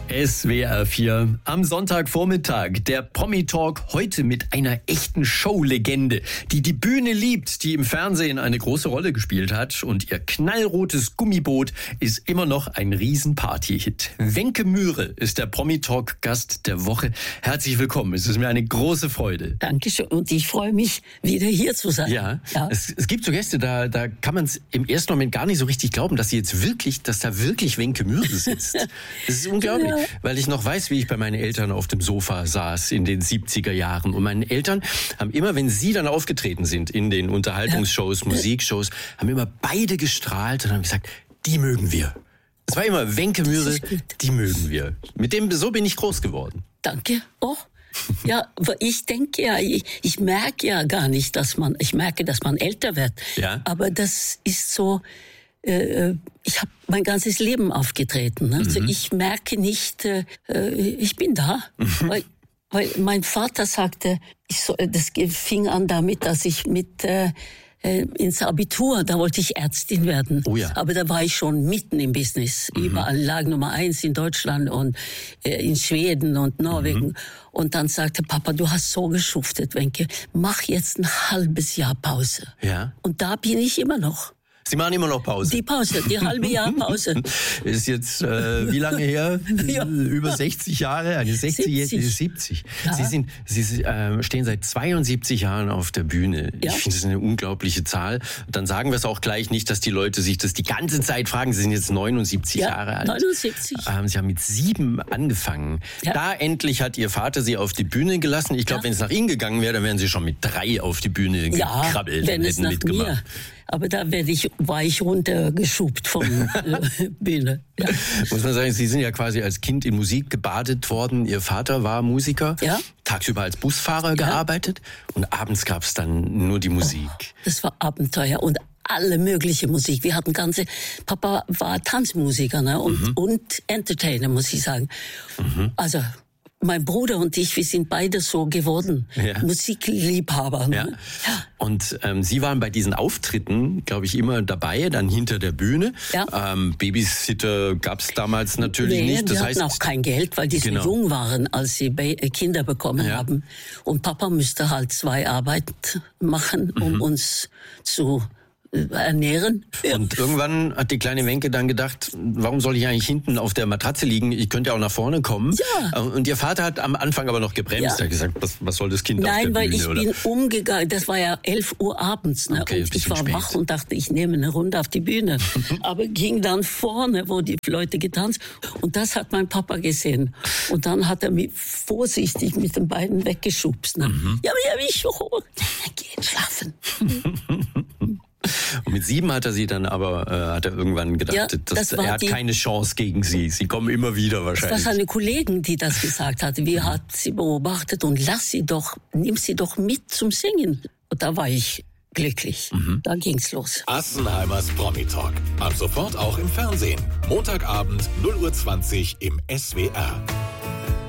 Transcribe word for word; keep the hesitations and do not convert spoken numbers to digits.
S W R vier am Sonntagvormittag. Der Promi-Talk heute mit einer echten Showlegende, die die Bühne liebt, die im Fernsehen eine große Rolle gespielt hat. Und ihr knallrotes Gummiboot ist immer noch ein Riesen-Party-Hit. Wenke Mühre ist der Promi-Talk-Gast der Woche. Herzlich willkommen. Es ist mir eine große Freude. Dankeschön. Und ich freue mich, wieder hier zu sein. Ja, ja. Es, es gibt so Gäste, da, da kann man es im ersten Moment gar nicht so richtig glauben, dass sie jetzt wirklich, dass da wirklich Wenke Mühre sitzt. Das ist unglaublich. Ja. Weil ich noch weiß, wie ich bei meinen Eltern auf dem Sofa saß in den siebziger Jahren. Und meine Eltern haben immer, wenn sie dann aufgetreten sind in den Unterhaltungsshows, ja. Musikshows, haben immer beide gestrahlt und haben gesagt, die mögen wir. Es war immer Wenke Mühre, die mögen wir. Mit dem, so bin ich groß geworden. Danke. Oh. Ja, aber ich denke ja, ich, ich merke ja gar nicht, dass man, ich merke, dass man älter wird. Ja. Aber das ist so, äh, ich habe mein ganzes Leben aufgetreten. Also mhm. ich merke nicht, äh, ich bin da. Mhm. Weil, weil mein Vater sagte, ich so, das fing an damit, dass ich mit äh, ins Abitur, da wollte ich Ärztin werden. Oh ja. Aber da war ich schon mitten im Business. Mhm. Überall lag Nummer eins in Deutschland und äh, in Schweden und Norwegen. Mhm. Und dann sagte Papa, du hast so geschuftet, Wenke, mach jetzt ein halbes Jahr Pause. Ja. Und da bin ich immer noch. Sie machen immer noch Pause. Die Pause, die halbe Jahr Pause. Ist jetzt äh, wie lange her? Ja. Über sechzig Jahre, eine sechzigjährige, siebzig. Ja. Sie sind, Sie äh, stehen seit zweiundsiebzig Jahren auf der Bühne. Ja. Ich finde das eine unglaubliche Zahl. Dann sagen wir es auch gleich nicht, dass die Leute sich das die ganze Zeit fragen. Sie sind jetzt neunundsiebzig ja, Jahre alt. neunundsiebzig. Ähm, Sie haben mit sieben angefangen. Ja. Da endlich hat Ihr Vater Sie auf die Bühne gelassen. Ich glaube, ja. wenn es nach Ihnen gegangen wäre, dann wären Sie schon mit drei auf die Bühne ja, gekrabbelt wenn und es hätten nach mitgemacht. Mir. Aber da werde ich, war ich runtergeschubt von der Bühne. Ja. Muss man sagen, Sie sind ja quasi als Kind in Musik gebadet worden. Ihr Vater war Musiker, ja. tagsüber als Busfahrer ja. gearbeitet und abends gab es dann nur die Musik. Oh, das war Abenteuer und alle mögliche Musik. Wir hatten ganze, Papa war Tanzmusiker, ne? und, mhm. und Entertainer, muss ich sagen. Mhm. Also mein Bruder und ich, wir sind beide so geworden, ja. Musikliebhaber. Ne? Ja. Ja. Und ähm, Sie waren bei diesen Auftritten, glaube ich, immer dabei, dann hinter der Bühne. Ja. Ähm, Babysitter gab es damals natürlich nee, nicht. Das heißt, hatten auch kein Geld, weil die genau. so jung waren, als sie Kinder bekommen ja. haben. Und Papa müsste halt zwei Arbeiten machen, um mhm. uns zu ernähren. Und ja. irgendwann hat die kleine Wenke dann gedacht, warum soll ich eigentlich hinten auf der Matratze liegen? Ich könnte ja auch nach vorne kommen. Ja. Und ihr Vater hat am Anfang aber noch gebremst. Ja. Er hat gesagt, was, was soll das Kind Nein, auf der Bühne? Nein, weil ich oder? bin umgegangen. Das war ja elf Uhr abends. Ne? Okay, und ich war spät. wach und dachte, ich nehme eine Runde auf die Bühne. Aber ging dann vorne, wo die Leute getanzt. Und das hat mein Papa gesehen. Und dann hat er mich vorsichtig mit den Beinen weggeschubst. Ne? Mhm. Ja, aber ja, ich hoch. Geht schlafen. Und mit sieben hat er sie dann aber, äh, hat er irgendwann gedacht, ja, dass, er hat die, keine Chance gegen sie. Sie kommen immer wieder wahrscheinlich. Das war seine Kollegen, die das gesagt hatten. Wir mhm. hat sie beobachtet und lass sie doch, nimm sie doch mit zum Singen. Und da war ich glücklich. Mhm. Da ging's los. Assenheimers Promi-Talk. Ab sofort auch im Fernsehen. Montagabend null Uhr zwanzig im S W R.